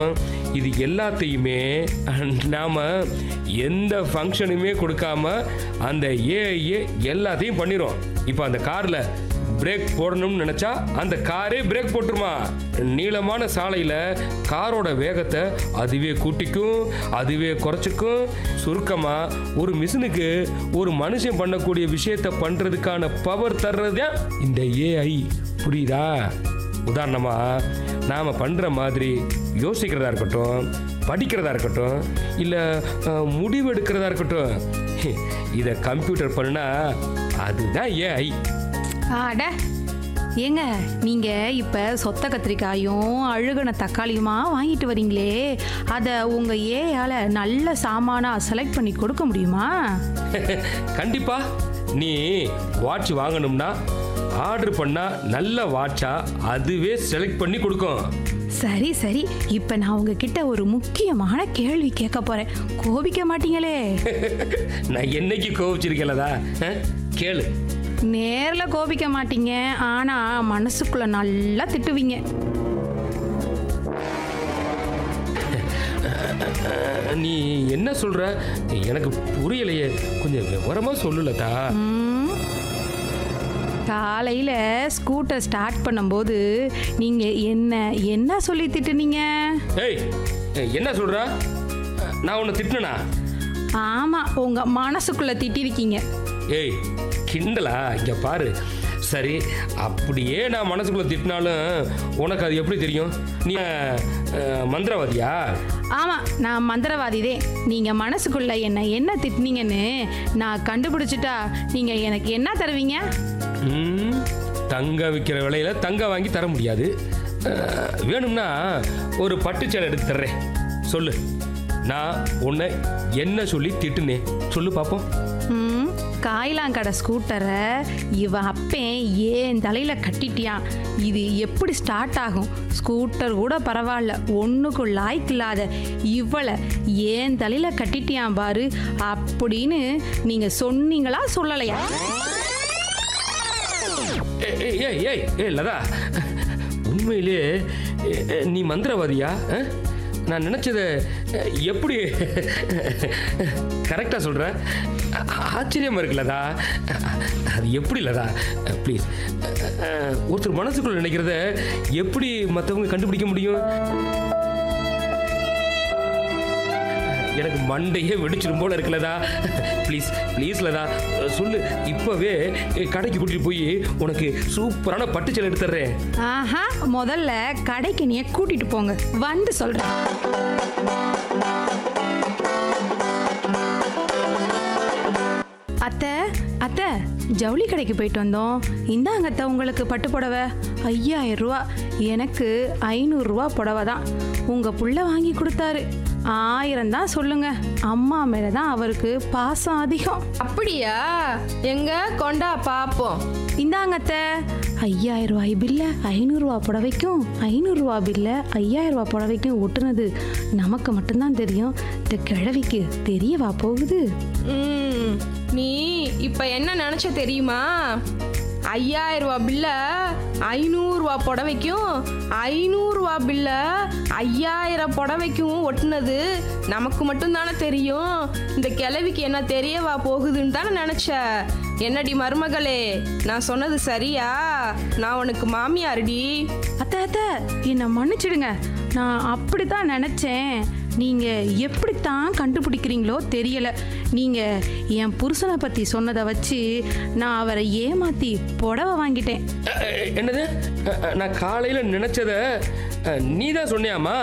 இது எல்லாத்தையுமே நாம எந்த ஃபங்க்ஷனுமே கொடுக்காம அந்த ஏஐயே எல்லாத்தையும் பண்ணிரும். இப்போ அந்த கார்ல பிரேக் போடணும்னு நினைச்சா அந்த காரே பிரேக் போட்டுருமா. நீளமான சாலையில காரோட வேகத்தை அதுவே கூட்டிக்கும், அதுவே குறைச்சிக்கும். சுருக்கமா ஒரு மிஷினுக்கு ஒரு மனுஷன் பண்ணக்கூடிய விஷயத்தை பண்றதுக்கான பவர் தர்றது இந்த ஏஐ. புரியுதா? உதாரணமா நாம பண்ற மாதிரி யோசிக்கிறதா இருக்கட்டும், படிக்கிறதா இருக்கட்டும், இல்ல முடிவு எடுக்கிறதா இருக்கட்டும், இத கம்ப்யூட்டர் பண்ணா அதுதான் ஏஐ. ஆட ஏங்க, நீங்க இப்ப சொத்த கத்திரிக்காயும் அழுகுன தக்காளியுமா வாங்கிட்டு வரீங்களே, அத உங்க ஏயால நல்ல சாமானா செலக்ட் பண்ணி கொடுக்க முடியுமா? கண்டிப்பா. நீ வாட்ச் வாங்கணும்னா ஆர்டர் பண்ணா நல்ல வாட்சா அதுவே செலக்ட் பண்ணி கொடுக்கும். சரி சரி, இப்ப நான் உங்ககிட்ட ஒரு முக்கியமான கேள்வி கேட்க போறேன். கோபிக்க மாட்டீங்களே? நான் என்னைக்கு கோபிச்சிருக்கேன்லதா? கேளு. நேர்ல கோபிக்க மாட்டீங்க, ஆனா மனசுக்குள்ள நல்லா திட்டுவீங்க. நீ என்ன சொல்ற? எனக்கு புரியலையே, கொஞ்சம் விவரமா சொல்லுலதா. காலையில ஸ்கூட்டர் ஸ்டார்ட் பண்ணும்போது நீங்க என்ன என்ன சொல்லி திட்டுனீங்க? ஏய், என்ன சொல்ற? நான் உன்னை திட்டினா? ஆமா, உங்க மனசுக்குள்ள திட்டிருக்கீங்க. ஏய், கிண்டலா? இங்க பாரு. சரி, அப்படியே நான் மனசுக்குள்ள திட்டினாலும் உனக்கு அது எப்படி தெரியும்? நீ மந்திரவாதியா? ஆமா, நான் மந்திரவாதிதே. நீங்க மனசுக்குள்ள என்ன திட்டினீங்கன்னு நான் கண்டுபிடிச்சிட்டா நீங்க எனக்கு என்ன தருவீங்க? தங்க விற்கிற விலையில தங்க வாங்கி தர முடியாது. வேணும்னா ஒரு பட்டுச்சேலை எடுத்து தர்றேன். சொல்லு, நான் உன்னை என்ன சொல்லி திட்டுனே சொல்லு பாப்போம். காயிலாங்கடை ஸ்கூட்டரை இவன் அப்பேன் ஏன் தலையில கட்டிட்டியான். இது எப்படி ஸ்டார்ட் ஆகும்? ஸ்கூட்டர் கூட பரவாயில்ல, ஒன்றுக்கும் லாய்க்கு இல்லாத இவளை ஏன் தலையில கட்டிட்டியான் பாரு அப்படின்னு நீங்க சொன்னீங்களா சொல்லலையா? லதா, உண்மையிலே நீ மந்திரவாதியா? நான் நினைச்சத எப்படி கரெக்டா சொல்ற? ஆச்சரியமா இருக்குல்லதா. அது எப்படி லதா? ப்ளீஸ், ஒருத்தர் மனசுக்குள்ள நினைக்கிறத எப்படி மற்றவங்க கண்டுபிடிக்க முடியும்? எனக்கு மண்டையே வெடிச்சிரும் போல இருக்குல்லதா. ப்ளீஸ் ப்ளீஸ் லதா, சொல்லு. இப்பவே கடைக்கு கூட்டிட்டு போய் உனக்கு சூப்பரான பட்டுச்சேலை எடுத்துறேன். ஆஹா, முதல்ல கடைக்கு நீ கூட்டிட்டு போங்க, வந்து சொல்றேன். அத்தை அத்தை, ஜவுளி கடைக்கு போயிட்டு வந்தோம். இந்தாங்க அத்தை, உங்களுக்கு பட்டு புடவை 5000 ரூபா. எனக்கு 500 ரூபா புடவை தான். உங்க புள்ள வாங்கி கொடுத்தாரு. 1000 தான் சொல்லுங்க. அம்மா மேலதான் அவருக்கு பாசம் அதிகம். அப்படியா? எங்க கொண்டா பாப்போம். இந்தாங்க அத்தை, 5000 ரூபாய் பில்ல 500 ரூபா புடவைக்கும் 500 ரூபா பில்ல 5000 ரூபா புடவைக்கும் ஒட்டுனது நமக்கு மட்டும்தான் தெரியும். இந்த கிழவிக்கு தெரியவா போகுது? நீ இப்ப என்ன நினைச்ச தெரியுமா? 5000 ரூபா பில்ல 500 ரூபா புடவைக்கும் 500 ரூபா பில்ல 5000 புடவைக்கும் ஒட்டுனது நமக்கு மட்டும் தானே தெரியும். இந்த கிழவிக்கு என்ன தெரியவா போகுதுன்னு தானே நினைச்ச. என்னடி மருமகளே, நான் சொன்னது சரியா? நான் உனக்கு மாமியாருடி. அத்தை அத்தை, என்னை மன்னிச்சிடுங்க. நான் அப்படித்தான் நினைச்சேன். நீங்க எப்படித்தான் கண்டுபிடிக்கிறீங்களோ தெரியல. நீங்க என் புருஷனை பத்தி சொன்னதை வச்சு நான் அவரை ஏமாத்தி புடவை வாங்கிட்டேன். என்னது? நான் காலையில நினைச்சத நீதான் சொன்னியாமா?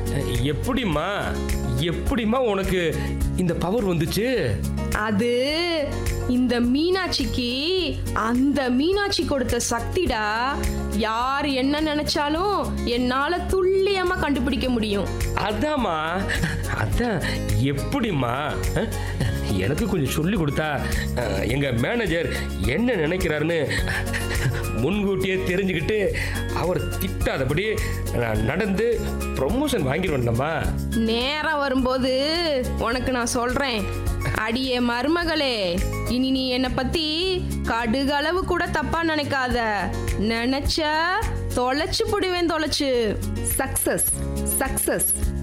எப்படிமா உனக்கு இந்த பவர் வந்துச்சு? அது இந்த மீனாட்சிக்கு அந்த மீனாட்சி கொடுத்த சக்திடா. யார் என்ன நினைச்சாலும் என்னால துல்லியமா கண்டுபிடிக்க முடியும். அதாம்மா, அதான். எப்படிமா? எனக்கு கொஞ்சம் சொல்லி கொடுத்தா எங்க மேனேஜர் என்ன நினைக்கிறாருன்னு முன்கூட்டியே தெரிஞ்சுக்கிட்டு அவர் திட்டாதபடி நான் நடந்து ப்ரொமோஷன் வாங்கிடுவேன்டம்மா. நேரம் வரும்போது உனக்கு நான் சொல்றேன். அடியே மருமகளே, இனி நீ என்னை பத்தி கடுகளவு கூட தப்பா நினைக்காத. நினைச்ச தொலைச்சு புடிவேன், தொலைச்சு. Success success.